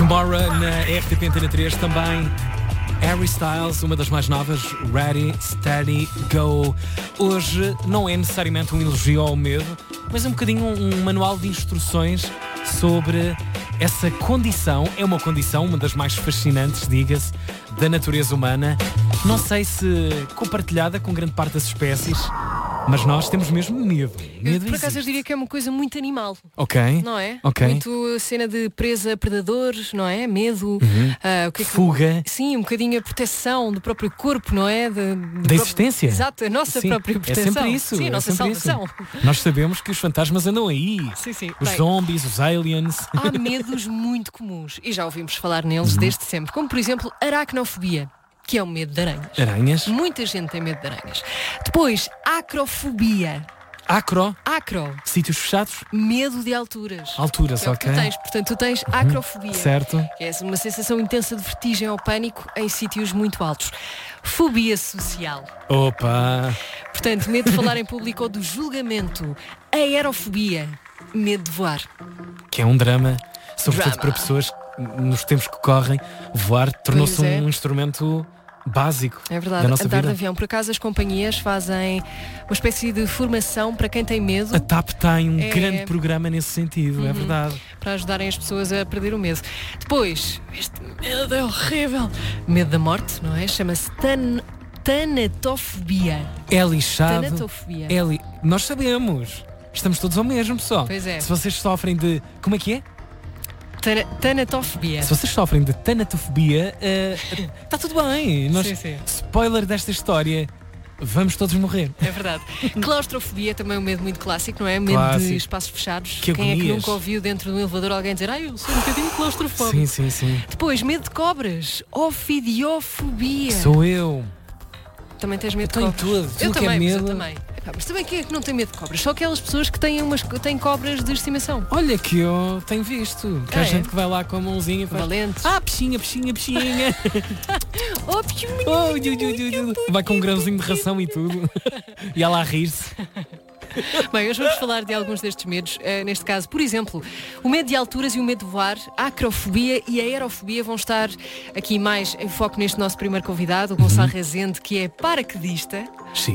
Tomorrow na RTP Antena 3 também. Harry Styles, uma das mais novas, Ready, Steady, Go. Hoje não é necessariamente um elogio ao medo, mas é um bocadinho um manual de instruções sobre essa condição. É uma condição, uma das mais fascinantes, diga-se, da natureza humana. Não sei se compartilhada com grande parte das espécies, mas nós temos mesmo medo. Por acaso eu diria que é uma coisa muito animal. Ok. Não é? Ok. Muito cena de presa a predadores, não é? Medo. O que é que... Fuga. Sim, um bocadinho a proteção do próprio corpo, não é? Da existência. Exato, a nossa Sim, própria proteção. É sempre isso. Sim, a nossa salvação. Isso. Nós sabemos que os fantasmas andam aí. Sim, sim. Os zombies, os aliens. Há medos muito comuns e já ouvimos falar neles desde sempre, como por exemplo aracnofobia, que é o medo de aranhas. Aranhas. Muita gente tem medo de aranhas. Depois, acrofobia. Acro. Sítios fechados. Medo de alturas. Alturas, é o que ok. tu tens. Portanto, tu tens acrofobia. Certo. Que é uma sensação intensa de vertigem ou pânico em sítios muito altos. Fobia social. Opa. Portanto, medo de falar em público ou do julgamento. Aerofobia. Medo de voar. Que é um drama, sobretudo para pessoas nos tempos que correm. Voar tornou-se um instrumento básico. É verdade, da nossa andar vida. de avião. Por acaso as companhias fazem uma espécie de formação para quem tem medo. A TAP tem um grande programa nesse sentido, é verdade. Para ajudarem as pessoas a perder o medo. Depois, este medo é horrível. Medo da morte, não é? Chama-se tanatofobia. É lixado. Tanatofobia. Nós sabemos. Estamos todos ao mesmo, pessoal. Pois é. Se vocês sofrem de... Como é que é? Tanatofobia. Se vocês sofrem de tanatofobia, está tudo bem. Sim. Spoiler desta história, vamos todos morrer. É verdade. Claustrofobia também é um medo muito clássico, não é? Medo de espaços fechados. Que Quem é que agonias. nunca ouviu dentro de um elevador alguém dizer eu sou um bocadinho claustrofóbico? Sim. Depois, medo de cobras. Ofidiofobia. Sou eu. Também tens medo de Tenho cobras? tudo. Eu Tudo que é medo. também. Mas também quem é que não tem medo de cobras? Só aquelas pessoas que têm cobras de estimação. Olha que eu tenho visto. Que há gente que vai lá com a mãozinha e faz... Valentes. Peixinha. Oh, peixinho. Vai com um grãozinho de ração e tudo. E ela a rir-se. Bem, hoje vamos falar de alguns destes medos. Neste caso, por exemplo, o medo de alturas e o medo de voar, a acrofobia e a aerofobia vão estar aqui mais em foco neste nosso primeiro convidado, o Gonçalo Rezende, que é paraquedista. Sim.